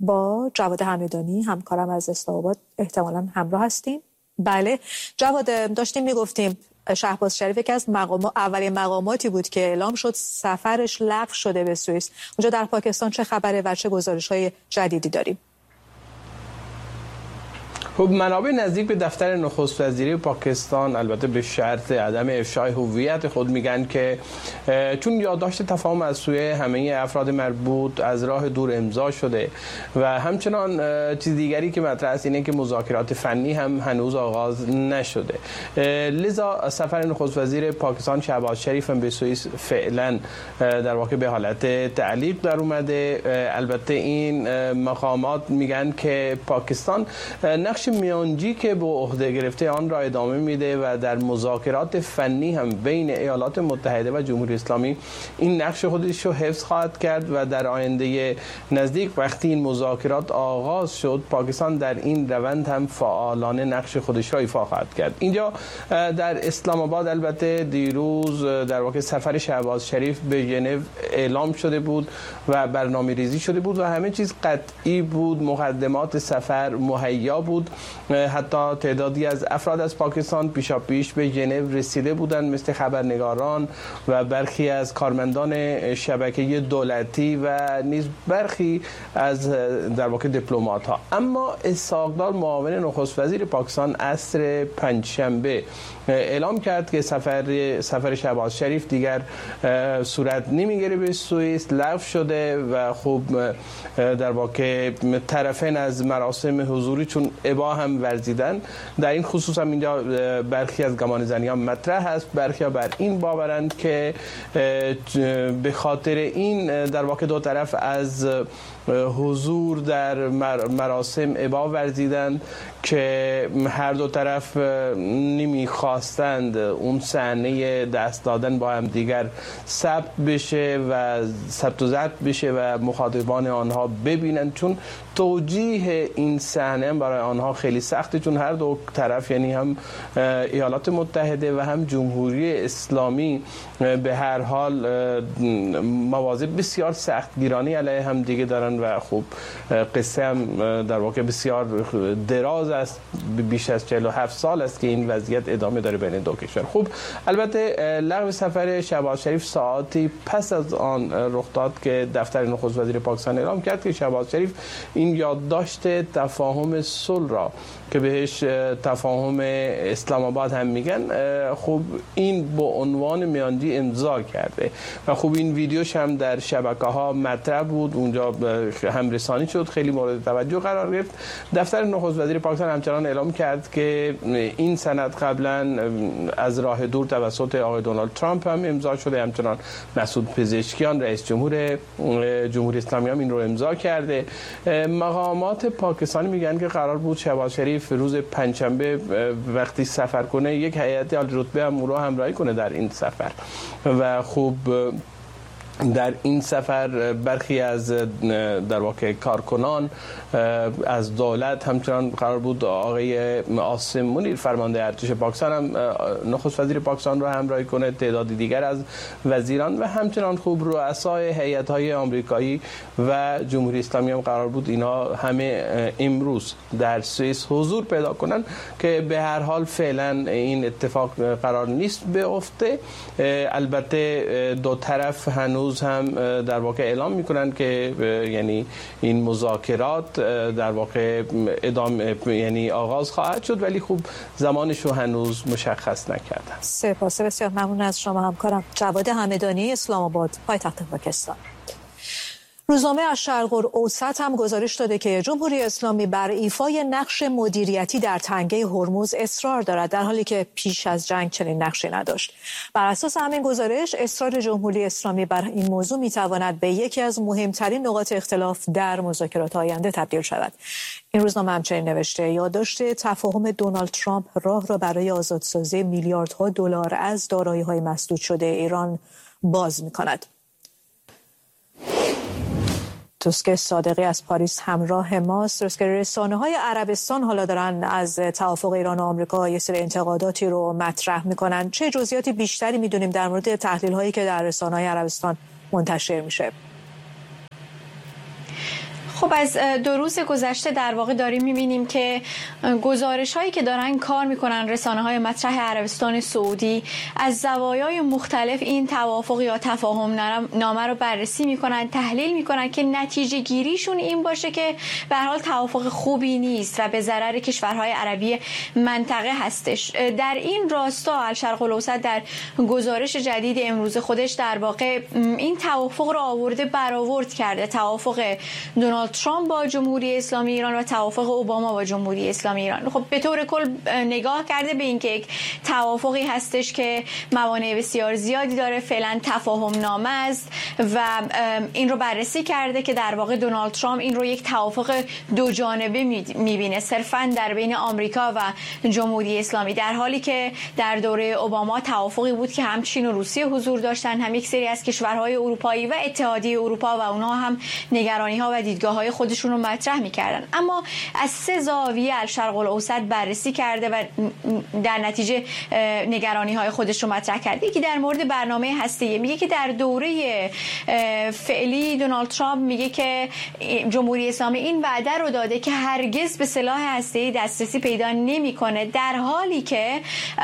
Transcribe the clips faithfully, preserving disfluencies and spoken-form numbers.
با جواد همدانی همکارم از اسلام آباد احتمالاً همراه هستیم. بله جواد، داشتیم میگفتیم شهباز شریف یکی از مقام اولین مقاماتی بود که اعلام شد سفرش لغو شده به سوئیس. اونجا در پاکستان چه خبره و چه گزارش‌های جدیدی داریم؟ خب منابع نزدیک به دفتر نخست وزیری پاکستان البته به شرط عدم افشای هویت خود میگن که چون یادداشت تفاهم از سوی همه افراد مربوط از راه دور امضا شده و همچنان چیز دیگری که مطرح است اینه که مذاکرات فنی هم هنوز آغاز نشده، لذا سفر نخست وزیر پاکستان شهباز شریف هم به سوئیس فعلا در واقع به حالت تعلیق در اومده. البته این مقامات میگن که پاکستان نقش میانجی که به عهده گرفته آن را ادامه میده و در مذاکرات فنی هم بین ایالات متحده و جمهوری اسلامی این نقش خودش رو حفظ خواهد کرد و در آینده نزدیک وقتی این مذاکرات آغاز شد پاکستان در این روند هم فعالانه نقش خودش را ایفا خواهد کرد. اینجا در اسلام آباد البته دیروز در واقع سفر شهباز شریف به ژنو اعلام شده بود و برنامه‌ریزی شده بود و همه چیز قطعی بود، مقدمات سفر مهیا بود. حتی تعدادی از افراد از پاکستان پیشا پیش به ژنو رسیده بودند مثل خبرنگاران و برخی از کارمندان شبکه دولتی و نیز برخی از در واقع دیپلمات ها. اما اسحاق‌دار معاون نخست وزیر پاکستان عصر پنجشنبه اعلام کرد که سفر سفر شهباز شریف دیگر صورت نمیگیره به سوئیس، لغو شده و خب در واقع طرفین از مراسم حضوری چون ابا هم ورزیدن. در این خصوص هم اینجا برخی از گمانه‌زنی ها مطرح است، برخی ها بر این باورند که به خاطر این در واقع دو طرف از حضور در مراسم ابا ورزیدند که هر دو طرف نمیخواستند اون صحنه دست دادن با هم دیگر ثبت بشه و ثبت و ضبط بشه و مخاطبان آنها ببینند، چون توجیه این صحنه برای آنها خیلی سخته، چون هر دو طرف یعنی هم ایالات متحده و هم جمهوری اسلامی به هر حال مواضع بسیار سختگیرانه علیه هم دیگه دارن و خب قصه هم در واقع بسیار دراز است، بیش از چهل و هفت سال است که این وضعیت ادامه داره بین دو کشور. خب البته لغو سفر شهباز شریف ساعتی پس از آن رخ داد که دفتر نخست وزیر پاکستان اعلام کرد که شهباز شریف این یادداشت تفاهم صلح را که بهش تفاهم اسلام آباد هم میگن خب این با عنوان میانجی امضا کرده و خب این ویدیوش هم در شبکه ها مطرح بود، اونجا هم رسانی شد، خیلی مورد توجه قرار گرفت. دفتر نخست وزیر پاکستان همچنان اعلام کرد که این سند قبلا از راه دور توسط آقای دونالد ترامپ هم امضا شده، همچنان مسعود پزشکیان رئیس جمهور جمهوری اسلامی هم این رو امضا کرده. مقامات پاکستانی میگن که قرار بود شهباز شریف روز پنجشنبه وقتی سفر کنه یک هیئت عالی رتبه هم او را همراهی کنه در این سفر و خوب در این سفر برخی از در واقع کارکنان از دولت همچنان قرار بود آقای عاصم منیر فرمانده ارتش پاکستان هم نخست وزیر پاکستان را همراهی کنه، تعداد دیگر از وزیران و همچنان خوب رؤسای هیئت‌های آمریکایی و جمهوری اسلامی هم قرار بود اینا همه امروز در سوئیس حضور پیدا کنن که به هر حال فعلا این اتفاق قرار نیست بیفته. البته دو طرف هنوز هم در واقع اعلام میکنن که یعنی این مذاکرات در واقع ادامه یعنی آغاز خواهد شد، ولی خوب زمانش رو هنوز مشخص نکردن. سپاس بسیار ممنون از شما همکارم جواد همدانی، اسلام آباد، پایتخت پاکستان. روزنامه الشرق الاوسط هم گزارش داده که جمهوری اسلامی بر ایفای نقش مدیریتی در تنگه هرمز اصرار دارد، در حالی که پیش از جنگ چنین نقشی نداشت. بر اساس همین گزارش اصرار جمهوری اسلامی بر این موضوع میتواند به یکی از مهمترین نقاط اختلاف در مذاکرات آینده تبدیل شود. این روزنامه همچنین نوشته یادداشت تفاهم دونالد ترامپ راه را برای آزادسازی میلیاردها دلار از دارایی‌های مسدود شده ایران باز می‌کند. توسک صادقی از پاریس همراه ماست. توسک رسانه‌های عربستان حالا دارن از توافق ایران و آمریکا یه سری انتقاداتی رو مطرح میکنن. چه جزئیاتی بیشتری میدونیم در مورد تحلیل‌هایی که در رسانه‌های عربستان منتشر میشه؟ خب از دو روز گذشته در واقع داریم می‌بینیم که گزارش هایی که دارن کار میکنن رسانه های مطرح عربستان سعودی از زوایای مختلف این توافق یا تفاهم نامه رو بررسی میکنن، تحلیل میکنن که نتیجه گیریشون این باشه که به هر حال توافق خوبی نیست و به ضرر کشورهای عربی منطقه هستش. در این راستا الشرق الاوسط در گزارش جدید امروز خودش در واقع این توافق رو آورده برآورد کرده، توافق دونالد ترامپ با جمهوری اسلامی ایران و توافق اوباما با جمهوری اسلامی ایران. خب به طور کل نگاه کرده به اینکه یک توافقی هستش که موانع بسیار زیادی داره، فعلا تفاهم نامه است و این رو بررسی کرده که در واقع دونالد ترامپ این رو یک توافق دو جانبه میبینه، صرفا در بین آمریکا و جمهوری اسلامی، در حالی که در دوره اوباما توافقی بود که هم چین و روسیه حضور داشتن، هم یک سری از کشورهای اروپایی و اتحادیه اروپا و اونها هم نگرانی ها و دیدگاه های خودشون رو مطرح میکردن. اما از سه زاویه الشرق الاوسط بررسی کرده و در نتیجه نگرانی های خودش رو مطرح کرده. یکی در مورد برنامه هسته‌ای، میگه که در دوره فعلی دونالد ترامپ میگه که جمهوری اسلامی این وعده رو داده که هرگز به سلاح هسته‌ای دسترسی پیدا نمیکنه، در حالی که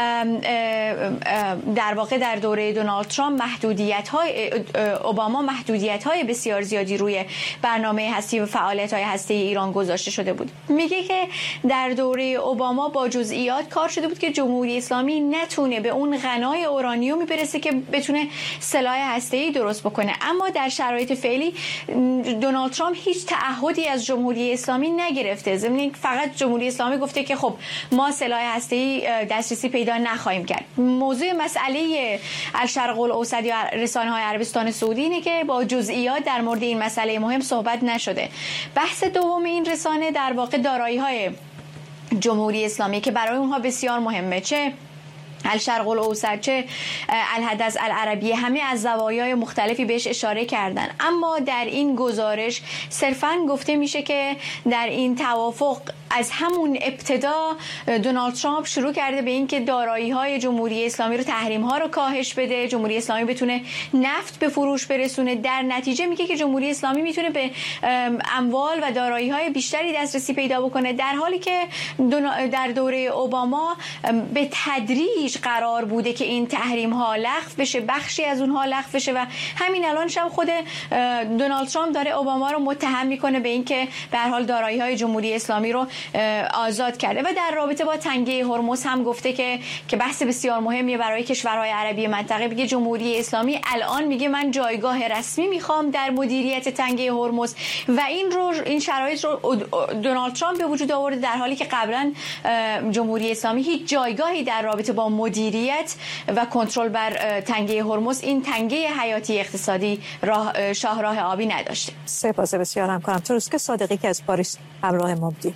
در واقع در دوره دونالد ترامپ محدودیت های اوباما محدودیت های بسیار زیادی روی برنامه هستی و فعالیت های هسته‌ای ایران گذاشته شده بود. میگه که در دوره اوباما با جزئیات کار شده بود که جمهوری اسلامی نتونه به اون غنای اورانیومی برسه که بتونه سلاح هسته‌ای درست بکنه. اما در شرایط فعلی دونالد ترامپ هیچ تعهدی از جمهوری اسلامی نگرفته، ضمن فقط جمهوری اسلامی گفته که خب ما سلاح هسته‌ای دسترسی پیدا نخواهیم کرد. موضوع مسئله الشرق الاوسط یا رسانه‌های عربستان سعودی اینه که با جزئیات در مورد این مسئله مهم صحبت نشده. بحث دوم این رسانه در واقع دارایی‌های جمهوری اسلامی که برای اونها بسیار مهمه، چه الشرق الاوسط چه الحدث العربیه، همه از زوایای مختلفی بهش اشاره کردن. اما در این گزارش صرفاً گفته میشه که در این توافق از همون ابتدا دونالد ترامپ شروع کرده به این که دارایی‌های جمهوری اسلامی رو، تحریم‌ها رو کاهش بده، جمهوری اسلامی بتونه نفت به فروش برسونه. در نتیجه میگه که جمهوری اسلامی میتونه به اموال و دارایی‌های بیشتری دسترسی پیدا بکنه، در حالی که در دوره اوباما به تدریج قرار بوده که این تحریم ها لغو بشه، بخشی از اونها لغو بشه و همین الان شب خود دونالد ترامپ داره اوباما رو متهم میکنه به اینکه به هر حال دارایی های جمهوری اسلامی رو آزاد کرده. و در رابطه با تنگه هرمز هم گفته که که بحث بسیار مهمیه برای کشورهای عربی منطقه. میگه جمهوری اسلامی الان میگه من جایگاه رسمی میخوام در مدیریت تنگه هرمز و این رو این شرایط رو دونالد ترامپ به وجود آورده، در حالی که قبلا جمهوری اسلامی هیچ جایگاهی در رابطه با مدیریت و کنترل بر تنگه هرمز، این تنگه حیاتی اقتصادی راه شاهراه آبی نداشته. سپاس بسیار همکارم تروسک صادقی که از پاریس همراه ما بودید.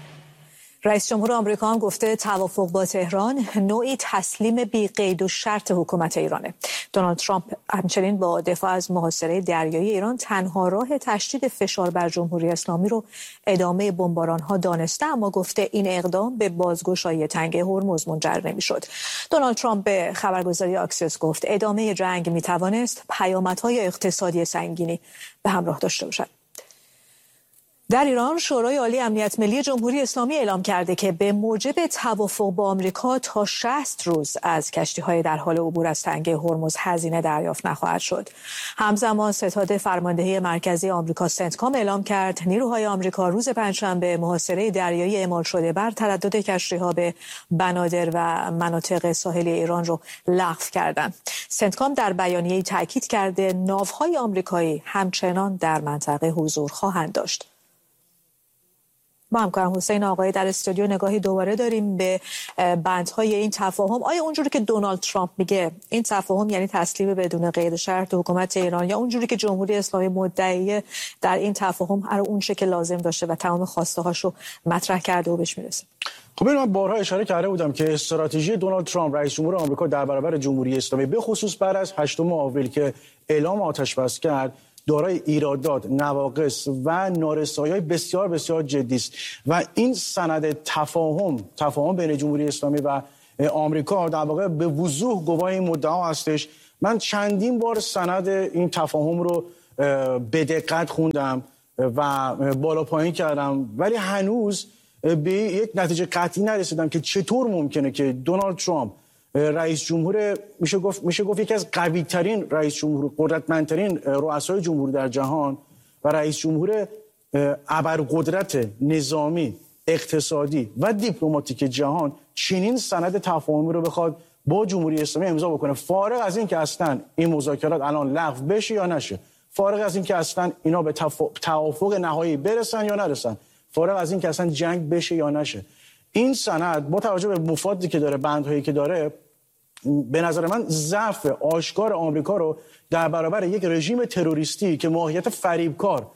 رئیس جمهور آمریکا هم گفته توافق با تهران نوعی تسلیم بی قید و شرط حکومت ایرانه. دونالد ترامپ همچنین با دفاع از محاصره دریایی ایران تنها راه تشدید فشار بر جمهوری اسلامی رو ادامه بمباران‌ها دانسته، اما گفته این اقدام به بازگشایی تنگه هرمز منجر نمی‌شد. دونالد ترامپ به خبرگزاری آکسیوس گفت ادامه جنگ می‌توانست پیامدهای اقتصادی سنگینی به همراه داشته باشد. در ایران شورای عالی امنیت ملی جمهوری اسلامی اعلام کرده که به موجب توافق با آمریکا تا شصت روز از کشتی‌های در حال عبور از تنگه هرمز هزینه دریافت نخواهد شد. همزمان ستاد فرماندهی مرکزی آمریکا سنتکام اعلام کرد نیروهای آمریکا روز پنجشنبه محاصره دریایی اعمال شده بر تردد کشتی‌ها به بنادر و مناطق ساحلی ایران رو لغو کردند. سنتکام در بیانیه‌ای تاکید کرده ناوهای آمریکایی همچنان در منطقه حضور خواهند داشت. با همکارم حسین آقایی در استودیو نگاهی دوباره داریم به بندهای این تفاهم. آیا اونجوری که دونالد ترامپ میگه این تفاهم یعنی تسلیم بدون قید شرط حکومت ایران، یا اونجوری که جمهوری اسلامی مدعی در این تفاهم هر اون شکل لازم داشته و تمام خواسته هاشو مطرح کرده و بهش میرسه؟ خب من بارها اشاره کرده بودم که استراتژی دونالد ترامپ رئیس جمهور آمریکا در برابر جمهوری اسلامی به خصوص بعد از هشتم آوریل که اعلام آتش بس کرد دارای ایرادات، نواقص و نارسایی‌های بسیار بسیار جدی است و این سند تفاهم تفاهم بین جمهوری اسلامی و آمریکا در واقع به وضوح گواه این مدعا هستش. من چندین بار سند این تفاهم رو به دقت خوندم و بالا پایین کردم، ولی هنوز به یک نتیجه قطعی نرسیدم که چطور ممکنه که دونالد ترامپ رئیس جمهور میشه گفت میشه گفت یکی از قوی ترین رئیس جمهور، قدرتمندترین رؤسای جمهور در جهان و رئیس جمهور ابرقدرت نظامی، اقتصادی و دیپلماتیک جهان چنین سند تفاهمی رو بخواد با جمهوری اسلامی امضا بکنه، فارغ از این که اصلا این مذاکرات الان لغو بشه یا نشه، فارغ از این که اصلا اینا به توافق نهایی برسن یا نرسن، فارغ از این که اصلا جنگ بشه یا نشه. این سند با توجه به مفادی که داره، بندهایی که داره، به نظر من ضعف آشکار آمریکا رو در برابر یک رژیم تروریستی که ماهیت فریبکار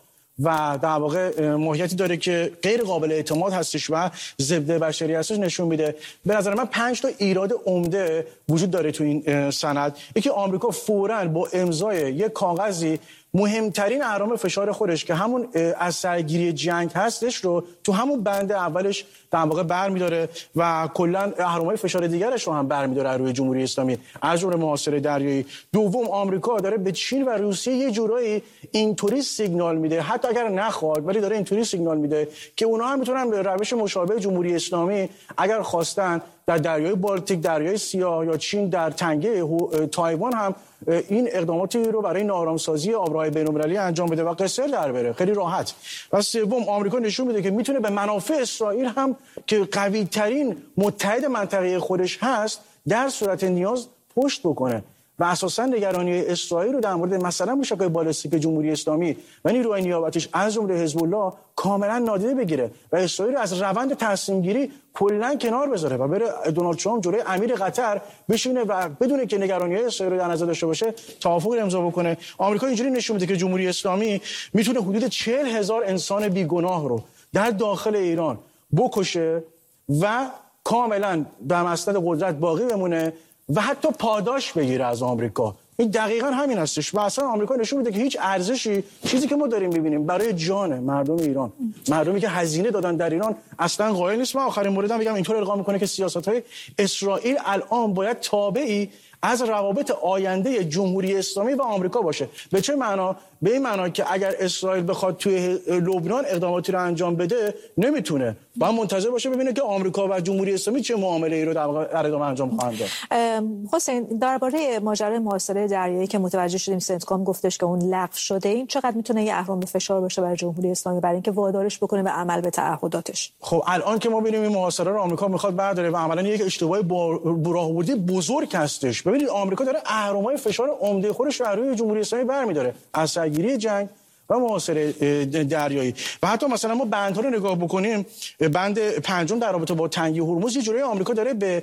و در واقع ماهیتی داره که غیر قابل اعتماد هستش و ضد بشری هستش نشون میده. به نظر من پنج تا ایراد عمده وجود داره تو این سند. یکی، آمریکا فوراً با امضای یک کاغذی مهمترین اهرام فشار خودش که همون از سرگیری جنگ هستش رو تو همون بند اولش در واقع برمی‌داره و کلا اهرام‌های فشار دیگرش رو هم برمی‌داره روی جمهوری اسلامی، از جمله محاصره دریایی. دوم، آمریکا داره به چین و روسیه یه جورایی اینطوری سیگنال میده، حتی اگر نخواد ولی داره اینطوری سیگنال میده که اونها هم میتونن به روش مشابه جمهوری اسلامی اگر خواستن در دریای بالتیک، دریای سیاه یا چین در تنگه تایوان هم این اقداماتی رو برای ناآرامسازی آبراهای بین‌المللی انجام بده و قصر در بره خیلی راحت. و سوم، آمریکا نشون میده که میتونه به منافع اسرائیل هم که قوی ترین متحد منطقه خودش هست در صورت نیاز پشت بکنه و اساساً نگرانی اسرائیل رو در مورد مثلا موشک‌های بالستیک جمهوری اسلامی و نیروهای نیابتیش از جمله حزب الله کاملا نادیده بگیره و اسرائیل رو از روند تصمیم گیری کلا کنار بذاره و بره دونالد ترامپ جلوی امیر قطر بشینه و بدون که نگرانی‌های اسرائیل رو در نظر داشته باشه توافق امضا بکنه. آمریکا اینجوری نشون میده که جمهوری اسلامی میتونه حدود چهل هزار انسان بیگناه رو در داخل ایران بکشه و کاملا در مسند قدرت باقی بمونه و حتی پاداش بگیره از آمریکا. این دقیقاً همین هستش و اصلا آمریکا نشون میده که هیچ ارزشی، چیزی که ما داریم می‌بینیم برای جان مردم ایران، مردمی که هزینه دادن در ایران، اصلا قائل نیست. من آخرین موردم بگم اینطور القا میکنه که سیاست‌های اسرائیل الان باید تابعی از روابط آینده جمهوری اسلامی و آمریکا باشه. به چه معنا؟ به این معنا که اگر اسرائیل بخواد توی لبنان اقداماتی رو انجام بده نمیتونه، باید منتظر باشه ببینه که آمریکا و جمهوری اسلامی چه معامله‌ای رو در ادامه انجام خواهند داد. حسین، درباره ماجرای محاصره دریایی که متوجه شدیم سنتکام گفتش که اون لغو شده، این چقدر میتونه یه اهرام فشار باشه برای جمهوری اسلامی برای اینکه وادارش بکنه به عمل به تعهداتش؟ خب الان که ما ببینیم این محاصره رو آمریکا میخواد برداره و عملاً یک اشتباه راهبردی بزرگ هستش. ببینید آمریکا داره اهرام‌های فشار عمده خودش رو روی جمهوری اسلامی برمی‌داره، از سرگیری جنگ و محاصره دریایی. و حتی مثلا ما بندها رو نگاه بکنیم، بند پنجم در رابطه با تنگی هرمز، یه جوری آمریکا داره به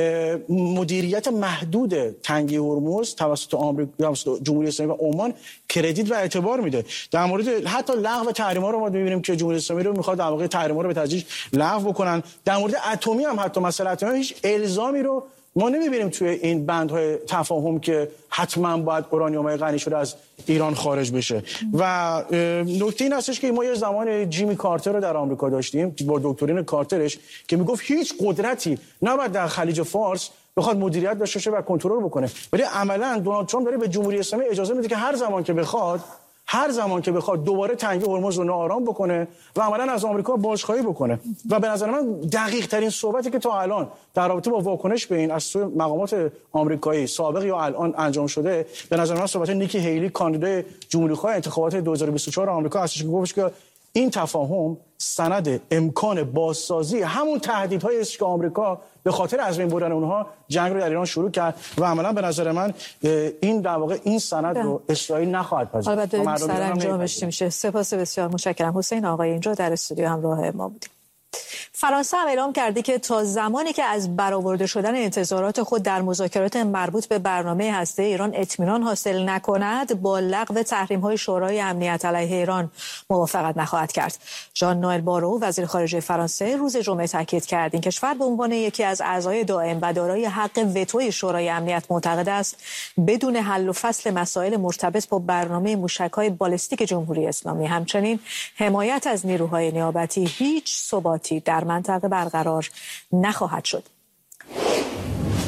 مدیریت محدود تنگی هرمز توسط آمریکا، جمهوری اسلامی و عمان کردیت و اعتبار میده. در مورد حتی لغو تحریم‌ها رو ما می‌بینیم که جمهوری اسلامی رو می‌خواد در واقع تحریم‌ها رو به تدریج لغو بکنن. در مورد اتمی هم حتی مثلا اتمی هیچ الزامی رو ما نمی‌بینیم توی این بندهای تفاهم که حتما باید اورانیوم‌های غنی شده از ایران خارج بشه. و نکته این هستش که ما یه زمان جیمی کارتر رو در آمریکا داشتیم با دکترین کارترش که میگفت هیچ قدرتی نباید در خلیج فارس بخواد مدیریت داشته باشه و کنترل بکنه، ولی عملاً دونالد ترامپ داره به جمهوری اسلامی اجازه میده که هر زمان که بخواد هر زمان که بخواد دوباره تنگی هرمز رو ناآرام بکنه و عملاً از آمریکا بازخواهی بکنه. و به نظر من دقیق ترین صحبتی که تا الان در رابطه با واکنش به این از سوی مقامات آمریکایی سابق یا الان انجام شده، به نظر من صحبت نیکی هیلی، کاندیدای جمهوری‌خواه انتخابات دو هزار و بیست و چهار آمریکا هستش که گفتش که این تفاهم سند امکان بازسازی همون تهدیدهای است که آمریکا به خاطر از بین بردن اونها جنگ رو در ایران شروع کرد و عملا به نظر من این در واقع این سند رو اسرائیل نخواهد پذیرفت. البته سرانجامش میشه. سپاس بسیار متشکرم حسین آقای، اینجا در استودیو همراه ما بودید. فرانسه هم اعلام کرده که تا زمانی که از برآورده شدن انتظارات خود در مذاکرات مربوط به برنامه هسته ایران اطمینان حاصل نکند، با لغو تحریم‌های شورای امنیت علیه ایران موافقت نخواهد کرد. ژان نوئل بارو وزیر خارجه فرانسه روز جمعه تاکید کرد این کشور به عنوان یکی از اعضای دائم و دارای حق وتوی شورای امنیت معتقد است بدون حل و فصل مسائل مرتبط با برنامه موشک‌های بالستیک جمهوری اسلامی، همچنین حمایت از نیروهای نیابتی، هیچ ثباتی در منطقه برقرار نخواهد شد.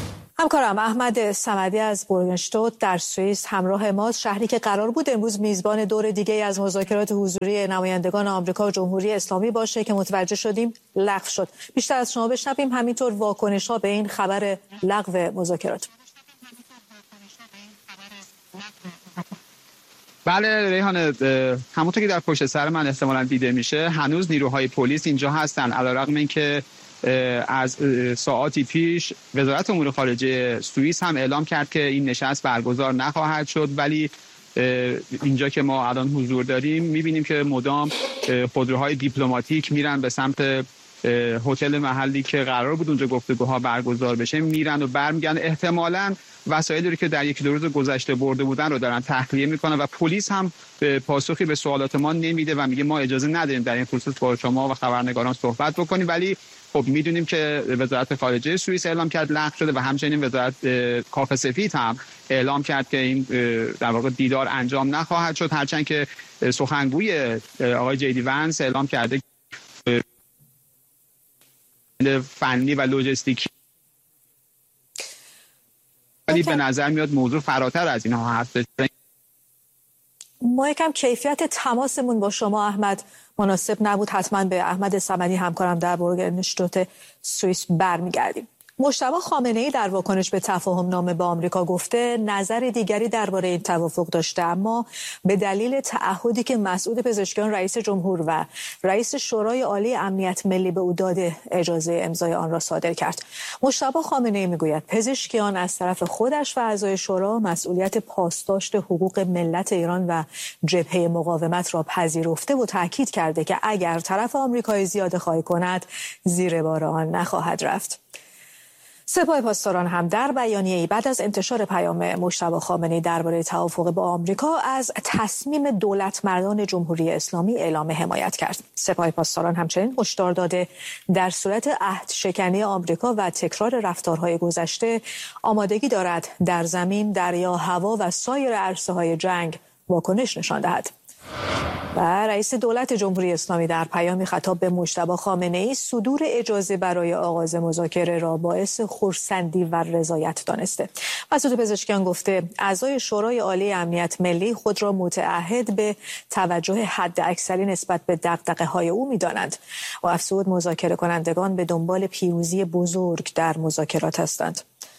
همکارم احمد صمدی از بورگنشتوت در سوئیس همراه ماست، شهری که قرار بود امروز میزبان دور دیگه از مذاکرات حضوری نمایندگان آمریکا و جمهوری اسلامی باشه که متوجه شدیم لغو شد. بیشتر از شما بشنویم، همینطور واکنش‌ها به این خبر لغو مذاکرات. بله ریحانه، همونطور که در پشت سر من احتمالاً دیده میشه هنوز نیروهای پلیس اینجا هستن، علیرغم اینکه از ساعاتی پیش وزارت امور خارجه سوئیس هم اعلام کرد که این نشست برگزار نخواهد شد، ولی اینجا که ما الان حضور داریم میبینیم که مدام خودروهای دیپلماتیک میرن به سمت هتل محلی که قرار بود اونجا گفتگوها برگزار بشه، میرن و برمیگردن. احتمالاً وسایلی رو که در یکی دو روز گذشته برده بودن رو دارن تخلیه میکنن و پلیس هم پاسخی به سوالات ما نمیده و میگه ما اجازه نداریم در این خصوص با شما و خبرنگاران صحبت بکنیم. ولی خب میدونیم که وزارت خارجه سوئیس اعلام کرد لغو شده و همچنین وزارت کاخ سفید هم اعلام کرد که این در واقع دیدار انجام نخواهد شد، هرچند که سخنگوی آقای جی دی ونس اعلام کرده فنی و لوجستیکی، ولی به نظر میاد موضوع فراتر از اینها هست. ما یکم کیفیت تماسمون با شما احمد مناسب نبود، حتما به احمد صمدی همکارم در بورگنشتوت سوئیس برمیگردیم. مجتبی خامنه‌ای در واکنش به تفاهم نامه با آمریکا گفته نظر دیگری درباره این توافق داشته، اما به دلیل تعهدی که مسعود پزشکیان رئیس جمهور و رئیس شورای عالی امنیت ملی به او داده اجازه امضای آن را صادر کرد. مجتبی خامنه‌ای میگوید پزشکیان از طرف خودش و اعضای شورا مسئولیت پاسداشت حقوق ملت ایران و جبهه مقاومت را پذیرفته و تاکید کرده که اگر طرف آمریکایی زیاده خواهی کند زیر بار آن نخواهد رفت. سپاه پاسداران هم در بیانیه‌ای بعد از انتشار پیام مجتبی خامنه‌ای درباره توافق با آمریکا از تصمیم دولتمردان جمهوری اسلامی اعلام حمایت کرد. سپاه پاسداران همچنین هشدار داده در صورت عهدشکنی آمریکا و تکرار رفتارهای گذشته آمادگی دارد در زمین، دریا، هوا و سایر عرصه‌های جنگ واکنش نشان دهد. و رئیس دولت جمهوری اسلامی در پیامی خطاب به مجتبی خامنه‌ای صدور اجازه برای آغاز مذاکره را باعث خرسندی و رضایت دانسته. مسعود پزشکیان گفته اعضای شورای عالی امنیت ملی خود را متعهد به توجه حداکثری نسبت به دغدغه‌های او می‌دانند و افزود مذاکره کنندگان به دنبال پیروزی بزرگ در مذاکرات هستند.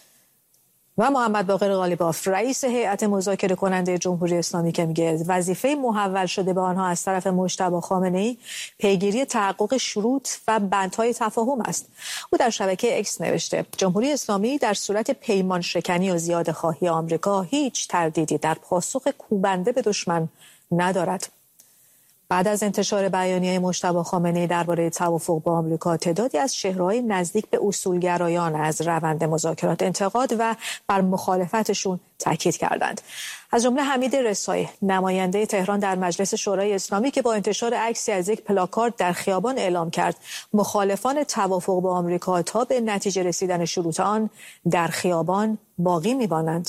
و محمد باقر غالیباف رئیس هیئت مذاکره کننده جمهوری اسلامی که میگه وظیفه محول شده به آنها از طرف مجتبی خامنه‌ای پیگیری تحقق شروط و بندهای تفاهم است. او در شبکه اکس نوشته جمهوری اسلامی در صورت پیمان شکنی و زیاده خواهی آمریکا هیچ تردیدی در پاسخ کوبنده به دشمن ندارد. بعد از انتشار بیانیه مجتبی خامنه‌ای درباره توافق با آمریکا، تعدادی از چهره‌های نزدیک به اصولگرایان از روند مذاکرات انتقاد و بر مخالفتشون تاکید کردند. از جمله حمید رسایی، نماینده تهران در مجلس شورای اسلامی که با انتشار عکسی از یک پلاکارد در خیابان اعلام کرد مخالفان توافق با آمریکا تا به نتیجه رسیدن شروط آن در خیابان باقی می‌مانند.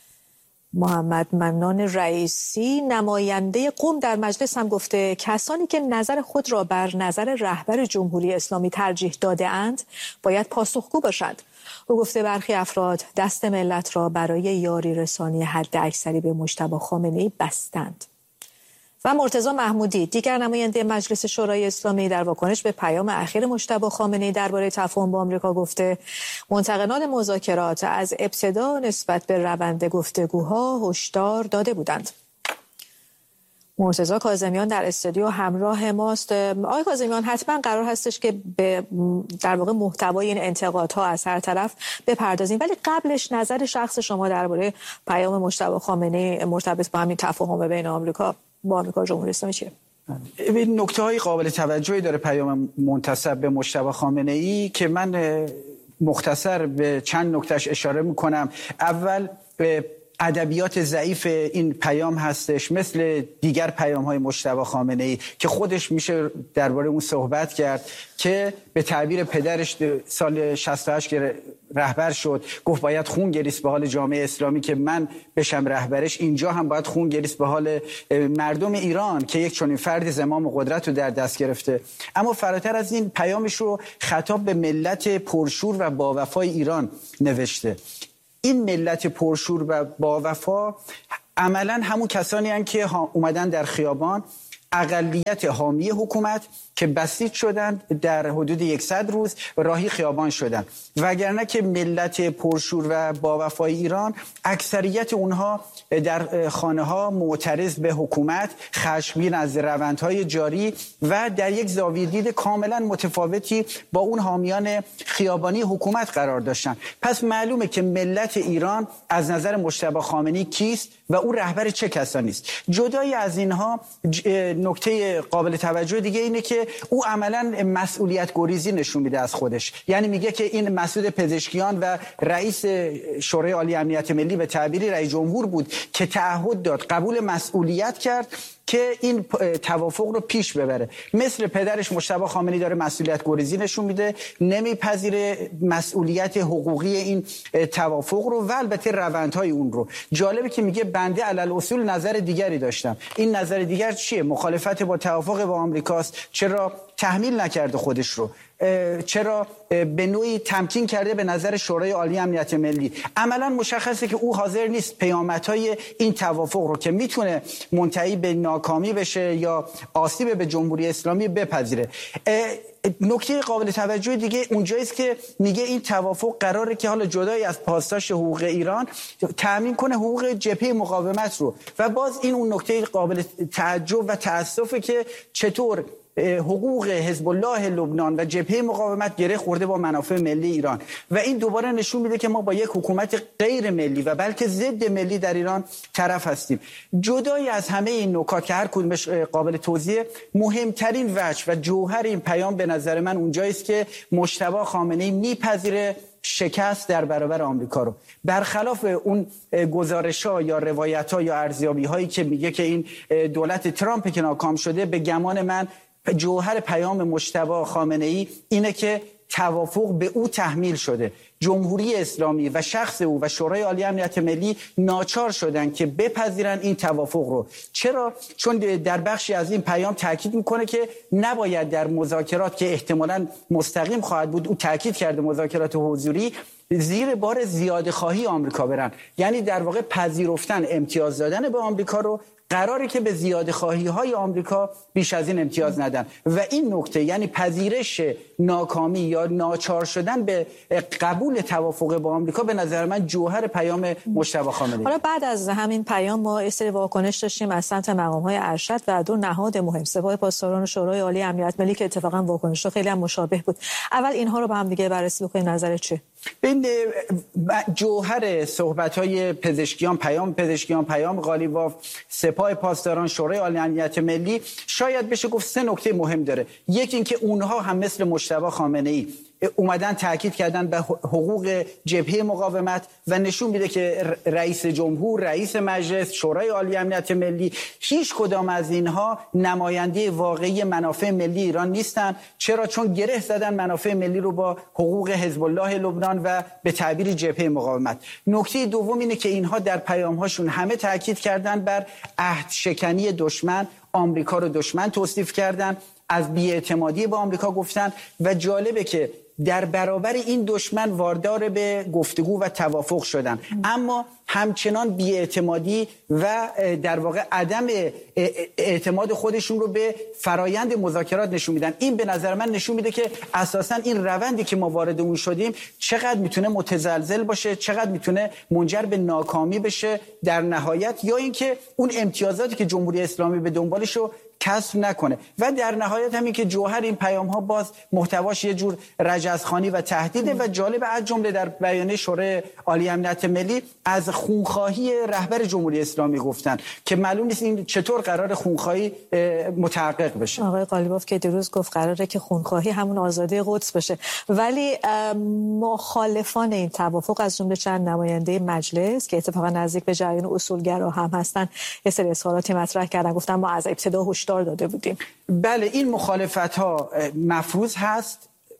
محمد منان رئیسی، نماینده قم در مجلس هم گفته کسانی که نظر خود را بر نظر رهبر جمهوری اسلامی ترجیح داده اند باید پاسخگو باشند. او گفته برخی افراد دست ملت را برای یاری رسانی حد اکثری به مجتبی خامنه‌ای بستند. و مرتضی محمودی، دیگر نماینده مجلس شورای اسلامی، در واکنش به پیام اخیر مجتبی خامنه‌ای درباره تفاهم با آمریکا گفته منتقدان مذاکرات از ابتدا نسبت به روند گفتگوها هشدار داده بودند. مرتضی کاظمیان در استودیو همراه ماست. آقای کاظمیان، حتما قرار هستش که به در واقع محتوای این انتقادها از هر طرف بپردازیم، ولی قبلش نظر شخص شما درباره پیام مجتبی خامنه‌ای مرتبط با همین تفاهم بین آمریکا با آمریکا جمهوری اسلامی چیه؟ این نکته‌های قابل توجهی داره پیام منتسب به مجتبی خامنه‌ای که من مختصر به چند نکتهش اشاره میکنم. اول به ادبیات ضعیف این پیام هستش، مثل دیگر پیام‌های مجتبی خامنه‌ای که خودش میشه درباره اون صحبت کرد که به تعبیر پدرش سال شصت و هشت که رهبر شد گفت باید خون گریست به حال جامعه اسلامی که من بشم رهبرش. اینجا هم باید خون گریست به حال مردم ایران که یک چنین فرد زمام قدرت رو در دست گرفته. اما فراتر از این پیامش رو خطاب به ملت پرشور و با وفای ایران نوشته. این ملت پرشور و با وفا عملاً همون کسانی هستند که اومدن در خیابان، اقلیت حامی حکومت که بسیج شدند در حدود یکصد روز راهی خیابان شدند، وگرنه که ملت پرشور و با وفای ایران اکثریت اونها در خانه ها معترض به حکومت، خشمگین از روندهای جاری و در یک زاویه دید کاملا متفاوتی با اون حامیان خیابانی حکومت قرار داشتند. پس معلومه که ملت ایران از نظر مجتبی خامنه‌ای کیست و او رهبر چه کسانی است. جدای از اینها نکته قابل توجه دیگه اینه که او عملاً مسئولیت گریزی نشون میده از خودش. یعنی میگه که این مسعود پزشکیان و رئیس شورای عالی امنیت ملی به تعبیری رئیس جمهور بود که تعهد داد، قبول مسئولیت کرد که این توافق رو پیش ببره. مثل پدرش مجتبی خامنه‌ای داره مسئولیت گریزی نشون میده، نمیپذیره مسئولیت حقوقی این توافق رو و البته روندهای اون رو. جالبه که میگه بنده علل اصول نظر دیگری داشتم. این نظر دیگر چیه؟ مخالفت با توافق با آمریکاست. چرا تحمیل نکرده خودش رو؟ چرا به نوعی تمکین کرده به نظر شورای عالی امنیت ملی؟ عملا مشخصه که او حاضر نیست پیامدهای این توافق رو که میتونه منتهی به ناکامی بشه یا آسیب به جمهوری اسلامی بپذیره. نکته قابل توجه دیگه اونجایی است که میگه این توافق قراره که حالا جدای از پاسداشت حقوق ایران تامین کنه حقوق جبهه مقاومت رو و باز این اون نکته قابل تعجب و تأسفه که چطور حقوق حزب الله لبنان و جبهه مقاومت گره خورده با منافع ملی ایران و این دوباره نشون میده که ما با یک حکومت غیر ملی و بلکه ضد ملی در ایران طرف هستیم. جدای از همه این نکات که هر کدومش قابل توضیح، مهمترین وجه و جوهر این پیام به نظر من اونجایی است که مجتبی خامنه‌ای میپذیره شکست در برابر آمریکا رو، برخلاف اون گزارش‌ها یا روایت‌ها یا ارزیابی‌هایی که میگه که این دولت ترامپ که ناکام شده. به گمان من جوهر پیام مجتبی خامنه‌ای اینه که توافق به او تحمیل شده. جمهوری اسلامی و شخص او و شورای عالی امنیت ملی ناچار شدن که بپذیرن این توافق رو. چرا؟ چون در بخشی از این پیام تاکید میکنه که نباید در مذاکرات که احتمالاً مستقیم خواهد بود، او تاکید کرده مذاکرات حضوری، زیر بار زیاده خواهی آمریکا برن. یعنی در واقع پذیرفتن امتیاز دادن به آمریکا رو قراره که به زیاده خواهی های آمریکا بیش از این امتیاز ندن و این نکته یعنی پذیرش ناکامی یا ناچار شدن به قبول توافق با آمریکا به نظر من جوهر پیام مجتبی خامنه‌ای. حالا بعد از همین پیام ما یه سری واکنش داشتیم از سمت مقام‌های ارشد و دو نهاد مهم، سپاه پاسداران و شورای عالی امنیت ملی که اتفاقا واکنش‌ها خیلی هم مشابه بود. اول اینها رو با هم دیگه بررسی بکنید، نظرت چیه؟ ببین جوهر صحبت‌های پزشکیان، پیام پزشکیان، پیام قالیباف، سپاه پاسداران، شورای عالی امنیت ملی شاید بشه گفت سه نکته مهم داره. یکی اینکه اونها هم مثل مجتبی خامنه‌ای اومدن تاکید کردن به حقوق جبهه مقاومت و نشون میده که رئیس جمهور، رئیس مجلس، شورای عالی امنیت ملی هیچ کدام از اینها نماینده واقعی منافع ملی ایران نیستن. چرا؟ چون گره زدن منافع ملی رو با حقوق حزب الله لبنان و به تعبیر جبهه مقاومت. نکته دوم اینه که اینها در پیام‌هاشون همه تاکید کردن بر عهد شکنی دشمن، آمریکا رو دشمن توصیف کردن، از بی‌اعتمادی با آمریکا گفتن و جالبه که در برابر این دشمن واردار به گفتگو و توافق شدن، اما همچنان بی‌اعتمادی و در واقع عدم اعتماد خودشون رو به فرایند مذاکرات نشون میدن. این به نظر من نشون میده که اساساً این روندی که ما وارد اون شدیم چقدر میتونه متزلزل باشه، چقدر میتونه منجر به ناکامی بشه در نهایت، یا اینکه اون امتیازاتی که جمهوری اسلامی به دنبالش رو کسب نکنه. و در نهایت همین که جوهر این پیام ها باز محتواش یه جور رجزخوانی و تهدیده و جالب از جمله در بیانیه شورای عالی امنیت ملی از خونخواهی رهبر جمهوری اسلامی گفتن که معلوم نیست این چطور قرار خونخواهی متحقق بشه. آقای قالیباف که دیروز گفت قراره که خونخواهی همون آزادی قدس بشه، ولی مخالفان این توافق از جمله چند نماینده مجلس که اتفاقا نزدیک به جریان اصولگرا هم هستن یه سری اظهاراتی مطرح کردن، گفتن ما از ابتدا هشدار داده بودیم. بله، این مخالفت ها مفروض هست،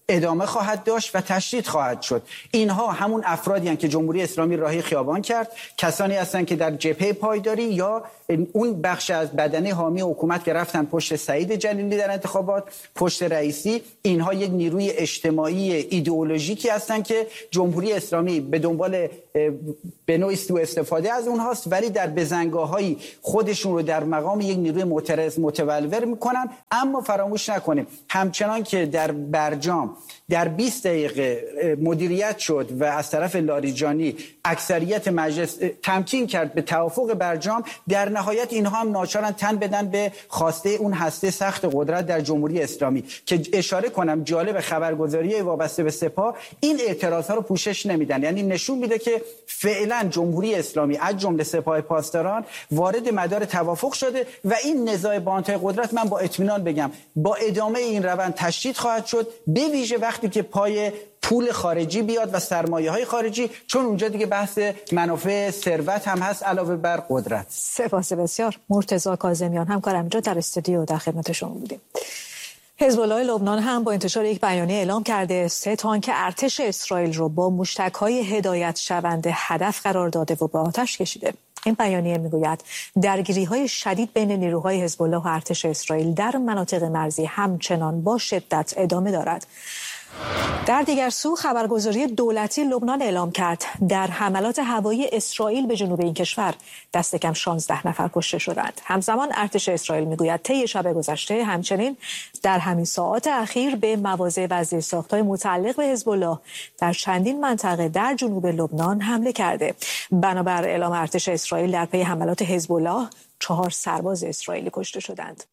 ادامه خواهد داشت و تشدید خواهد شد. اینها همون افرادی هستند که جمهوری اسلامی راهی خیابان کرد، کسانی هستند که در جبهه پایداری یا اون بخش از بدنه حامی حکومت که رفتن پشت سعید جلیلی در انتخابات، پشت رئیسی. اینها یک نیروی اجتماعی ایدئولوژیکی هستند که جمهوری اسلامی به دنبال به نوعی سوء استفاده از اونهاست، ولی در بزنگاه‌های خودشون رو در مقام یک نیروی معترض متولور میکنن. اما فراموش نکنیم همچنان که در برجام در بیست دقیقه مدیریت شد و از طرف لاریجانی اکثریت مجلس تمکین کرد به توافق برجام، در نهایت اینها هم ناچارن تن بدن به خواسته اون هسته سخت قدرت در جمهوری اسلامی که اشاره کنم جالب خبرگزاری وابسته به سپاه این اعتراضها رو پوشش نمیدن. یعنی نشون میده که فعلا جمهوری اسلامی از جمله سپاه پاسداران وارد مدار توافق شده و این نزاع بانت‌های قدرت من با اطمینان بگم با ادامه این روند تشدید خواهد شد، به ویژه وقتی که پای پول خارجی بیاد و سرمایه‌های خارجی، چون اونجا دیگه بحث منافع ثروت هم هست علاوه بر قدرت. سپاس بسیار. مرتضی کاظمیان همکارم اینجا در استودیو در خدمت شما بودیم. حزب الله لبنان هم با انتشار یک بیانیه اعلام کرده سه تانک ارتش اسرائیل رو با موشک‌های هدایت شونده هدف قرار داده و به آتش کشیده. این بیانیه میگوید درگیری‌های شدید بین نیروهای حزب الله و ارتش اسرائیل در مناطق مرزی همچنان با شدت ادامه دارد. در دیگر سو خبرگزاری دولتی لبنان اعلام کرد در حملات هوایی اسرائیل به جنوب این کشور دست کم شانزده نفر کشته شدند. همزمان ارتش اسرائیل میگوید طی شب گذشته همچنین در همین ساعات اخیر به مواضع و زیرساخت‌های متعلق به حزب الله در چندین منطقه در جنوب لبنان حمله کرده. بنابر اعلام ارتش اسرائیل در پی حملات حزب الله چهار سرباز اسرائیلی کشته شدند.